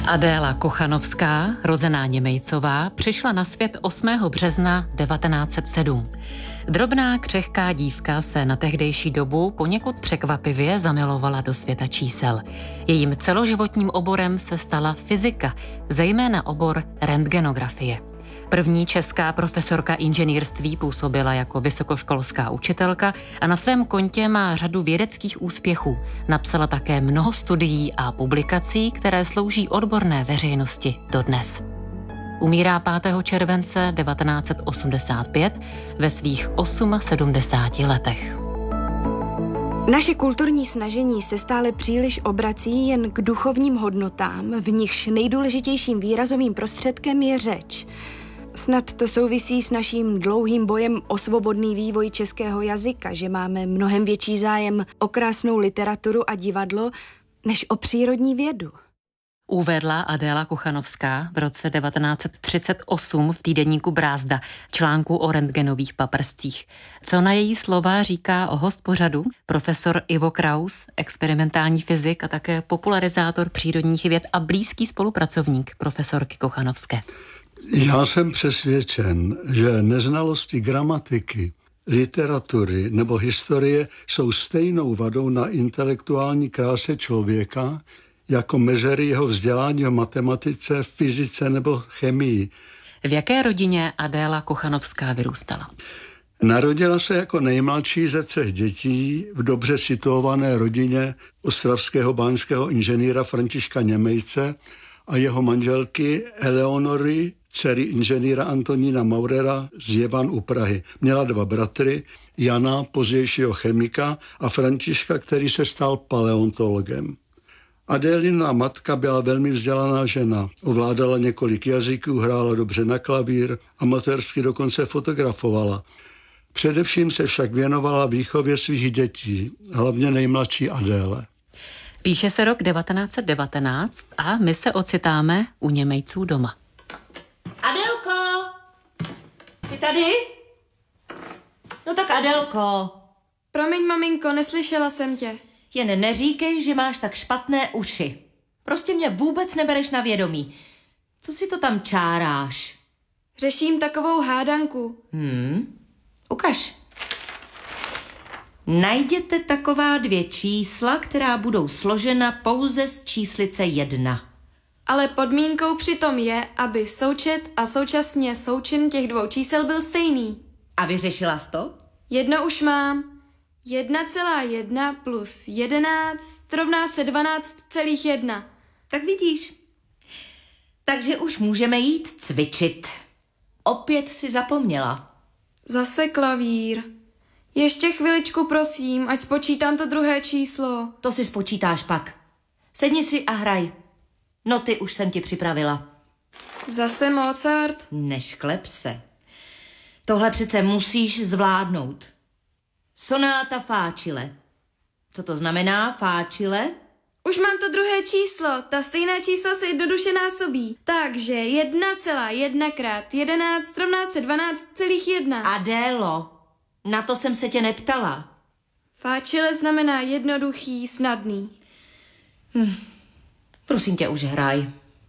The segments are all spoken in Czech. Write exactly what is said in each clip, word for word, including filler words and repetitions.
Adéla Kochanovská, rozená Němejcová, přišla na svět osmého března devatenáct set sedm. Drobná, křehká dívka se na tehdejší dobu poněkud překvapivě zamilovala do světa čísel. Jejím celoživotním oborem se stala fyzika, zejména obor rentgenografie. První česká profesorka inženýrství působila jako vysokoškolská učitelka a na svém kontě má řadu vědeckých úspěchů. Napsala také mnoho studií a publikací, které slouží odborné veřejnosti dodnes. Umírá pátého července devatenáct set osmdesát pět ve svých sedmdesáti osmi letech. Naše kulturní snažení se stále příliš obrací jen k duchovním hodnotám, v nichž nejdůležitějším výrazovým prostředkem je řeč. Snad to souvisí s naším dlouhým bojem o svobodný vývoj českého jazyka, že máme mnohem větší zájem o krásnou literaturu a divadlo, než o přírodní vědu. Uvedla Adéla Kochanovská v roce devatenáct set třicet osm v týdeníku Brázda článku o rentgenových paprscích. Co na její slova říká o host pořadu profesor Ivo Kraus, experimentální fyzik a také popularizátor přírodních věd a blízký spolupracovník profesorky Kochanovské. Já jsem přesvědčen, že neznalosti gramatiky, literatury nebo historie jsou stejnou vadou na intelektuální kráse člověka, jako mezery jeho vzdělání v matematice, fyzice nebo chemii. V jaké rodině Adéla Kochanovská vyrůstala? Narodila se jako nejmladší ze třech dětí v dobře situované rodině ostravského báňského inženýra Františka Němejce a jeho manželky Eleonory, dcery inženýra Antonína Maurera z Jevan u Prahy. Měla dva bratry, Jana, pozdějšího chemika, a Františka, který se stal paleontologem. Adélina matka byla velmi vzdělaná žena. Ovládala několik jazyků, hrála dobře na klavír, amatérsky dokonce fotografovala. Především se však věnovala výchově svých dětí, hlavně nejmladší Adéle. Píše se rok devatenáct set devatenáct a my se ocitáme u Němejců doma. Adélko, jsi tady? No tak Adélko. Promiň, maminko, neslyšela jsem tě. Jen neříkej, že máš tak špatné uši. Prostě mě vůbec nebereš na vědomí. Co si to tam čáráš? Řeším takovou hádanku. Hmm, ukaž. Najděte taková dvě čísla, která budou složena pouze z číslice jedna. Ale podmínkou přitom je, aby součet a současně součin těch dvou čísel byl stejný. A vyřešila jsi to? Jedno už mám. jedna celá jedna plus jedenáct rovná se dvanáct celá jedna. Tak vidíš. Takže už můžeme jít cvičit. Opět si zapomněla. Zase klavír. Ještě chviličku prosím, ať spočítám to druhé číslo. To si spočítáš pak. Sedni si a hraj. Noty už jsem ti připravila. Zase Mozart? Nešklep se. Tohle přece musíš zvládnout. Sonáta Fáčile. Co to znamená Fáčile? Už mám to druhé číslo, ta stejná čísla se do duše násobí. Takže jedna celá jedna krát jedenáct rovná se dvanáct celá jedna. Adélo, na to jsem se tě neptala. Fáčile znamená jednoduchý, snadný. Hm. Prosím tě, už hraj.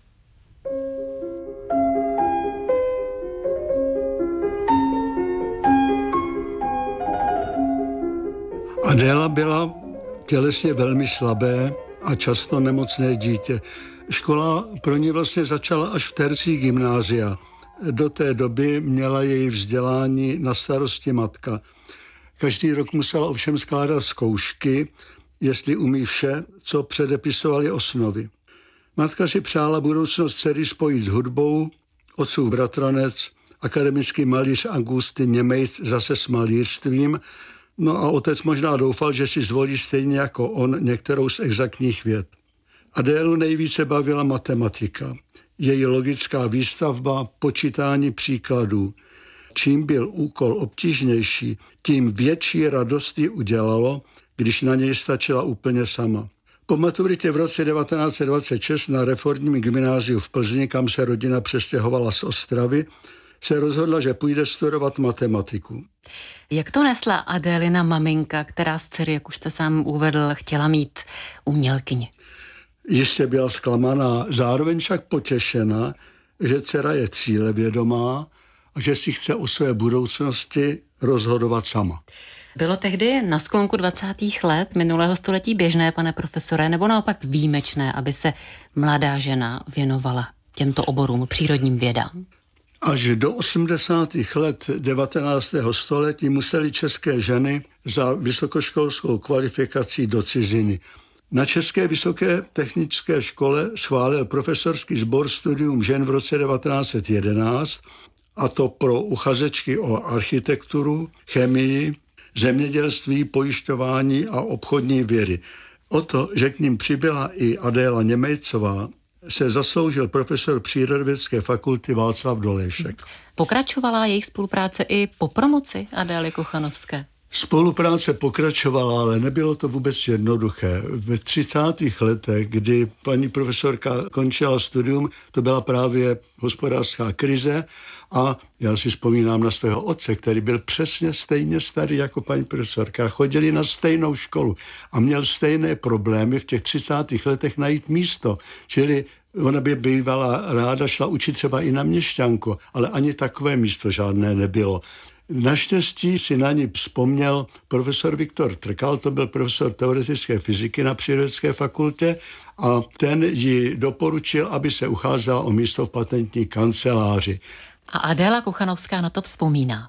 Adéla byla tělesně velmi slabé a často nemocné dítě. Škola pro ní vlastně začala až v tercích gymnázia. Do té doby měla její vzdělání na starosti matka. Každý rok musela ovšem skládat zkoušky, jestli umí vše, co předepisovali osnovy. Matka si přála budoucnost dcery spojit s hudbou, otcův bratranec, akademický malíř Augustin Němejc zase s malířstvím, no a otec možná doufal, že si zvolí stejně jako on některou z exaktních věd. Adélu nejvíce bavila matematika, její logická výstavba, počítání příkladů. Čím byl úkol obtížnější, tím větší radost ji udělalo, když na něj stačila úplně sama. Po maturitě v roce devatenáct set dvacet šest na reformním gymnáziu v Plzni, kam se rodina přestěhovala z Ostravy, se rozhodla, že půjde studovat matematiku. Jak to nesla Adélina maminka, která z dcery, jak už jste sám uvedl, chtěla mít umělkyni? Jistě byla zklamaná, zároveň však potěšena, že dcera je cílevědomá a že si chce o své budoucnosti rozhodovat sama. Bylo tehdy na sklonku dvacátých let minulého století běžné, pane profesore, nebo naopak výjimečné, aby se mladá žena věnovala těmto oborům, přírodním vědám? Až do osmdesátých let devatenáctého století musely české ženy za vysokoškolskou kvalifikací do ciziny. Na České vysoké technické škole schválil profesorský sbor studium žen v roce devatenáct set jedenáct, a to pro uchazečky o architekturu, chemii, zemědělství, pojišťování a obchodní vědy. O to, že k ním přibyla i Adéla Němejcová, se zasloužil profesor Přírodovědecké fakulty Václav Dolejšek. Pokračovala jejich spolupráce i po promoci Adély Kochanovské? Spolupráce pokračovala, ale nebylo to vůbec jednoduché. Ve třicátých letech, kdy paní profesorka končila studium, to byla právě hospodářská krize a já si vzpomínám na svého otce, který byl přesně stejně starý jako paní profesorka. Chodili na stejnou školu a měl stejné problémy v těch třicátých letech najít místo. Čili ona by bývala ráda šla učit třeba i na měšťanku, ale ani takové místo žádné nebylo. Naštěstí si na ní vzpomněl profesor Viktor Trkal, to byl profesor teoretické fyziky na Přírodovědecké fakultě a ten ji doporučil, aby se ucházela o místo v patentní kanceláři. A Adéla Kochanovská na to vzpomíná.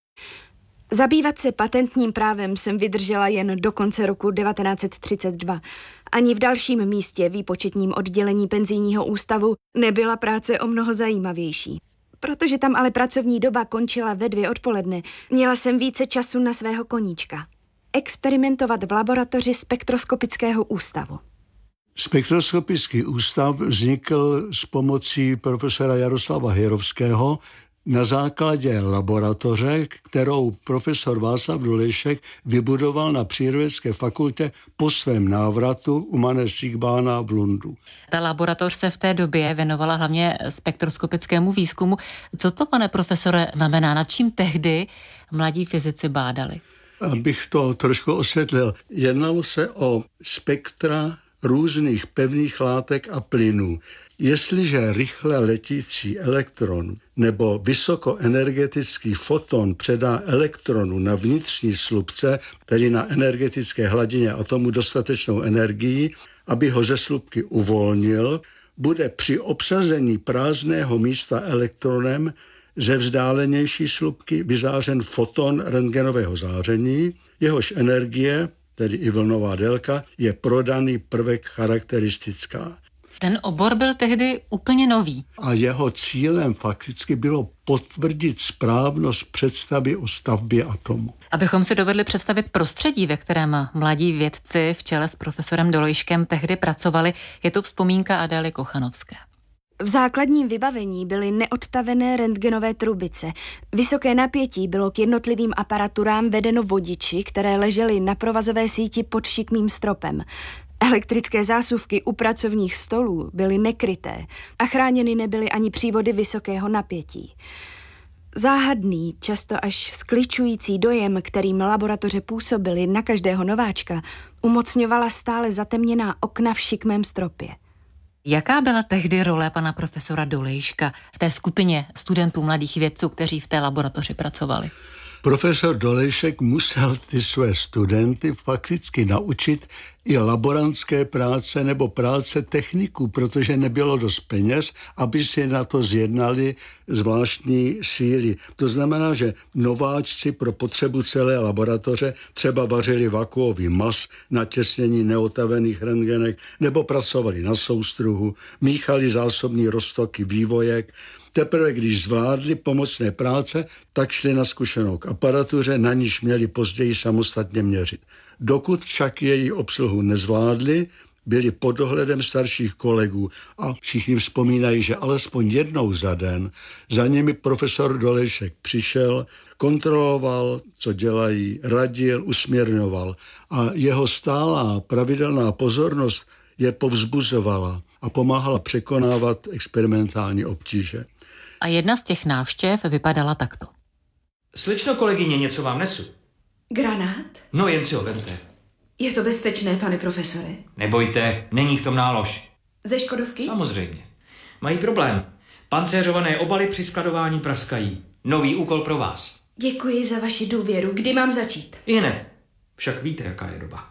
Zabývat se patentním právem jsem vydržela jen do konce roku devatenáct set třicet dva. Ani v dalším místě výpočetním oddělení penzijního ústavu nebyla práce o mnoho zajímavější. Protože tam ale pracovní doba končila ve dvě odpoledne, měla jsem více času na svého koníčka. Experimentovat v laboratoři spektroskopického ústavu. Spektroskopický ústav vznikl s pomocí profesora Jaroslava Hejrovského na základě laboratoře, kterou profesor Václav Dolejšek vybudoval na Přírodovědecké fakultě po svém návratu u Mané Sigbána v Lundu. Ta laboratoř se v té době věnovala hlavně spektroskopickému výzkumu. Co to, pane profesore, znamená? Nad čím tehdy mladí fyzici bádali? Abych to trošku osvětlil. Jednalo se o spektra různých pevných látek a plynů. Jestliže rychle letící elektron nebo vysokoenergetický foton předá elektronu na vnitřní slupce, tedy na energetické hladině atomu dostatečnou energii, aby ho ze slupky uvolnil, bude při obsazení prázdného místa elektronem ze vzdálenější slupky vyzářen foton rentgenového záření, jehož energie, tedy i vlnová délka, je pro daný prvek charakteristická. Ten obor byl tehdy úplně nový. A jeho cílem fakticky bylo potvrdit správnost představy o stavbě atomu. Abychom si dovedli představit prostředí, ve kterém mladí vědci v čele s profesorem Dolejškem tehdy pracovali, je to vzpomínka Adély Kochanovské. V základním vybavení byly neodtavené rentgenové trubice. Vysoké napětí bylo k jednotlivým aparaturám vedeno vodiči, které ležely na provazové síti pod šikmým stropem. Elektrické zásuvky u pracovních stolů byly nekryté a chráněny nebyly ani přívody vysokého napětí. Záhadný, často až skličující dojem, kterým laboratoře působily na každého nováčka, umocňovala stále zatemněná okna v šikmém stropě. Jaká byla tehdy role pana profesora Dolejška v té skupině studentů mladých vědců, kteří v té laboratoři pracovali? Profesor Dolejšek musel ty své studenty fakticky naučit i laborantské práce nebo práce techniků, protože nebylo dost peněz, aby si na to zjednali zvláštní síly. To znamená, že nováčci pro potřebu celé laboratoře třeba vařili vakuový mas na těsnění neotavených rentgenek nebo pracovali na soustruhu, míchali zásobní roztoky vývojek. Teprve když zvládli pomocné práce, tak šli na zkušenou k aparatuře, na níž měli později samostatně měřit. Dokud však její obsluhu nezvládli, byli pod dohledem starších kolegů a všichni vzpomínají, že alespoň jednou za den za nimi profesor Dolejšek přišel, kontroloval, co dělají, radil, usměrňoval a jeho stálá pravidelná pozornost je povzbuzovala a pomáhala překonávat experimentální obtíže. A jedna z těch návštěv vypadala takto. Slečno kolegyně, něco vám nesu. Granát? No jen si ho vemte. Je to bezpečné, pane profesore? Nebojte, není v tom nálož. Ze Škodovky? Samozřejmě. Mají problém. Pancéřované obaly při skladování praskají. Nový úkol pro vás. Děkuji za vaši důvěru. Kdy mám začít? I hned. Však víte, jaká je doba.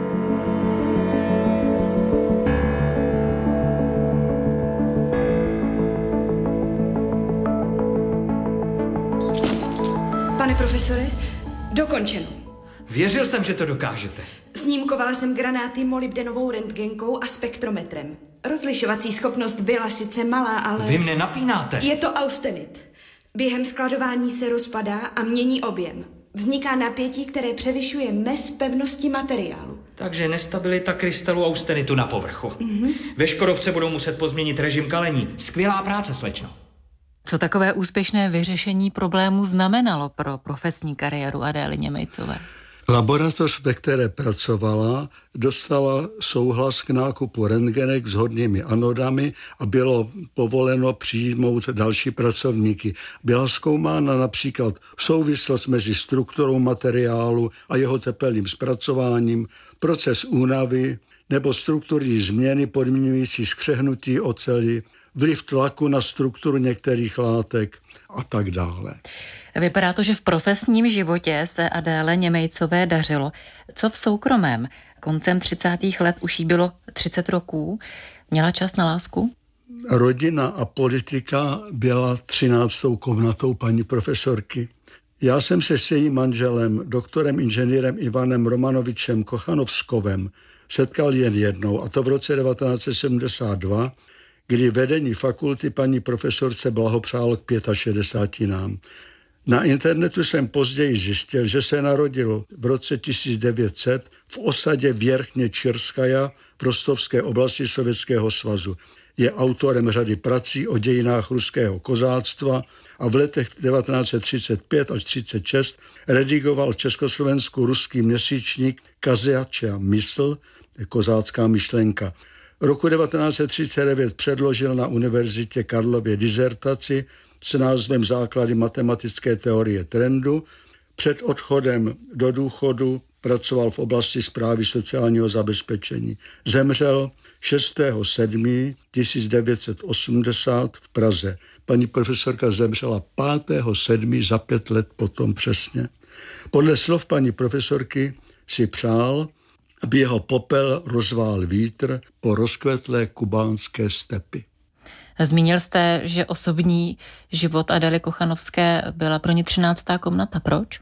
Pane profesore, dokončeno. Věřil jsem, že to dokážete. Snímkovala jsem granáty molybdenovou rentgenkou a spektrometrem. Rozlišovací schopnost byla sice malá, ale... Vy mne napínáte. Je to austenit. Během skladování se rozpadá a mění objem. Vzniká napětí, které převyšuje mez pevnosti materiálu. Takže nestabilita krystalu austenitu na povrchu. Mm-hmm. Ve Škodovce budou muset pozměnit režim kalení. Skvělá práce, slečno. Co takové úspěšné vyřešení problému znamenalo pro profesní kariéru Adély Němejcové? Laboratoř, ve které pracovala, dostala souhlas k nákupu rentgenek s hodnými anodami a bylo povoleno přijmout další pracovníky. Byla zkoumána například souvislost mezi strukturou materiálu a jeho tepelným zpracováním, proces únavy nebo strukturní změny podmiňující skřehnutí oceli, vliv tlaku na strukturu některých látek a tak dále. Vypadá to, že v profesním životě se Adéle Němejcové dařilo. Co v soukromém? Koncem třicátých let už jí bylo třicet roků. Měla čas na lásku? Rodina a politika byla třináctou komnatou paní profesorky. Já jsem se s jejím manželem, doktorem inženýrem Ivanem Romanovičem Kochanovskovem, setkal jen jednou, a to v roce devatenáct set sedmdesát dva, kdy vedení fakulty paní profesorce blahopřálo k šedesátým nám. Na internetu jsem později zjistil, že se narodil v roce tisíc devět set v osadě Věrchně Čirskaja v Rostovské oblasti Sovětského svazu. Je autorem řady prací o dějinách ruského kozáctva a v letech devatenáct set třicet pět až třicet šest redigoval v Československu ruský měsíčník Kazačia mysl, kozácká myšlenka. Roku devatenáct set třicet devět předložil na Univerzitě Karlově dizertaci s názvem Základy matematické teorie trendu. Před odchodem do důchodu pracoval v oblasti správy sociálního zabezpečení. Zemřel šestého sedmého tisíc devět set osmdesát v Praze. Paní profesorka zemřela pátého sedmého za pět let potom přesně. Podle slov paní profesorky si přál, aby jeho popel rozvál vítr po rozkvetlé kubánské stepy. Zmínil jste, že osobní život Adély Kochanovské byla pro ně třináctá komnata. Proč?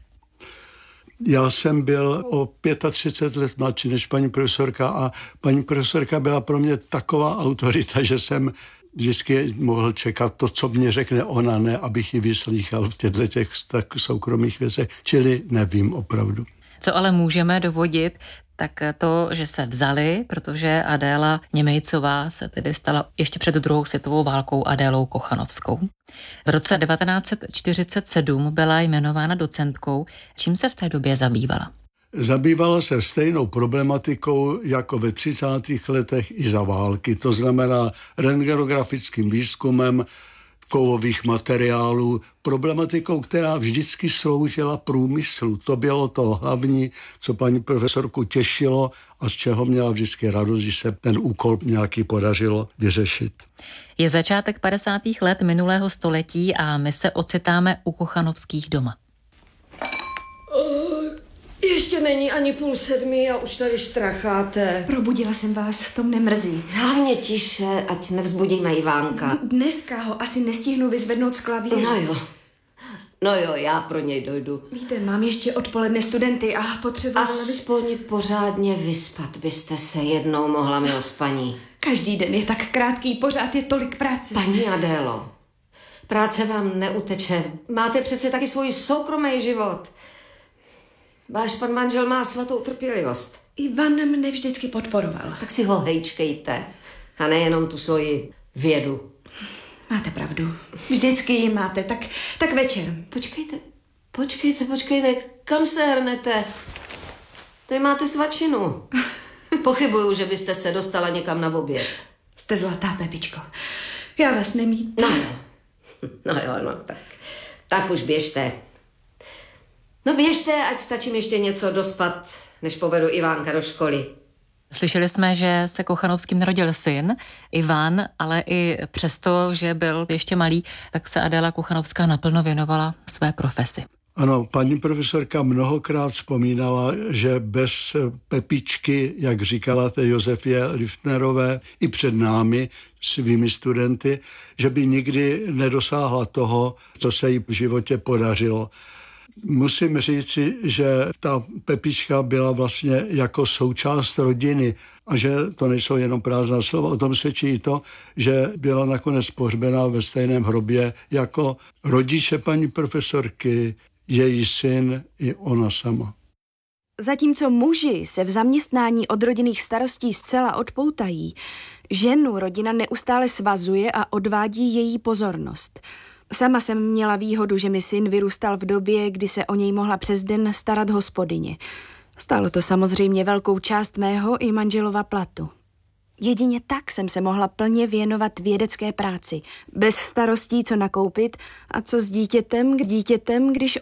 Já jsem byl o třicet pět let mladší než paní profesorka a paní profesorka byla pro mě taková autorita, že jsem vždycky mohl čekat to, co mě řekne ona, ne abych ji vyslýchal v těchto těch tak soukromých věcech, čili nevím opravdu. Co ale můžeme dovodit, tak to, že se vzali, protože Adéla Němejcová se tedy stala ještě před druhou světovou válkou Adélou Kochanovskou. V roce devatenáct set čtyřicet sedm byla jmenována docentkou. Čím se v té době zabývala? Zabývala se stejnou problematikou jako ve třicátých letech i za války, to znamená rentgenografickým výzkumem kovových materiálů, problematikou, která vždycky sloužila průmyslu. To bylo to hlavní, co paní profesorku těšilo a z čeho měla vždycky radost, když se ten úkol nějaký podařilo vyřešit. Je začátek padesátých let minulého století a my se ocitáme u Kochanovských doma. Ještě není ani půl sedmi a už tady štracháte. Probudila jsem vás, to mne mrzí. Hlavně tiše, ať nevzbudíme Ivánka. Dneska ho asi nestihnu vyzvednout z klavíru. No jo, no jo, já pro něj dojdu. Víte, mám ještě odpoledne studenty a potřebovala by... Aspoň pořádně vyspat byste se jednou mohla, milost paní. Každý den je tak krátký, pořád je tolik práce. Paní Adélo, práce vám neuteče. Máte přece taky svůj soukromý život. Váš pan manžel má svatou trpělivost. Ivan mne vždycky podporoval. Tak si ho hejčkejte. A nejenom tu svoji vědu. Máte pravdu. Vždycky ji máte. Tak, tak večer. Počkejte, počkejte, počkejte. Kam se hrnete? Tady máte svačinu. Pochybuju, že byste se dostala někam na oběd. Jste zlatá, Pepičko. Já vás nemít. No, no jo, no tak. Tak už běžte. No běžte, ať stačím ještě něco dospat, než povedu Ivánka do školy. Slyšeli jsme, že se Kochanovským narodil syn, Ivan, ale i přesto, že byl ještě malý, tak se Adéla Kochanovská naplno věnovala své profesi. Ano, paní profesorka mnohokrát vzpomínala, že bez Pepičky, jak říkala té Josefě Liftnerové, i před námi, svými studenty, že by nikdy nedosáhla toho, co se jí v životě podařilo. Musím říci, že ta Pepička byla vlastně jako součást rodiny a že to nejsou jenom prázdná slova. O tom svědčí i to, že byla nakonec pohřbená ve stejném hrobě jako rodiče paní profesorky, její syn i ona sama. Zatímco muži se v zaměstnání od rodinných starostí zcela odpoutají, ženu rodina neustále svazuje a odvádí její pozornost. Sama jsem měla výhodu, že mi syn vyrůstal v době, kdy se o něj mohla přes den starat hospodyně. Stálo to samozřejmě velkou část mého i manželova platu. Jedině tak jsem se mohla plně věnovat vědecké práci, bez starostí, co nakoupit a co s dítětem, k dítětem, když